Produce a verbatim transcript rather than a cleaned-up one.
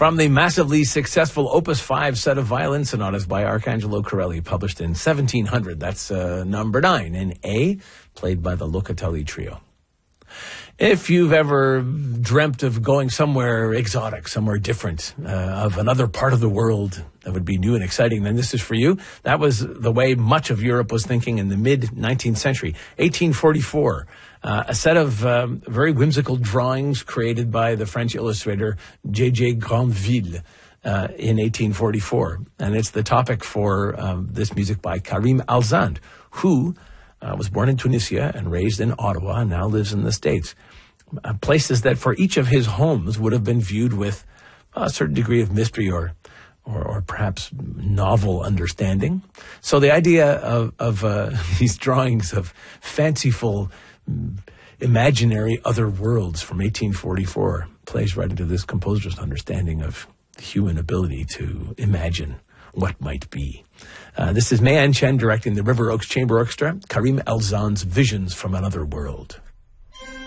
From the massively successful Opus five set of violin sonatas by Arcangelo Corelli, published in seventeen hundred. That's uh, number nine in A, played by the Locatelli Trio. If you've ever dreamt of going somewhere exotic, somewhere different, uh, of another part of the world that would be new and exciting, then this is for you. That was the way much of Europe was thinking in the mid-nineteenth century. eighteen forty-four, uh, a set of um, very whimsical drawings created by the French illustrator J J Grandville uh, in eighteen forty-four. And it's the topic for um, this music by Karim Alzand, who Uh, was born in Tunisia and raised in Ottawa and now lives in the States. Uh, places that for each of his homes would have been viewed with a certain degree of mystery or or, or perhaps novel understanding. So the idea of, of uh, these drawings of fanciful, imaginary other worlds from eighteen forty-four plays right into this composer's understanding of the human ability to imagine what might be. Uh, this is Mei An Chen directing the River Oaks Chamber Orchestra, Karim Alzand's Visions from Another World.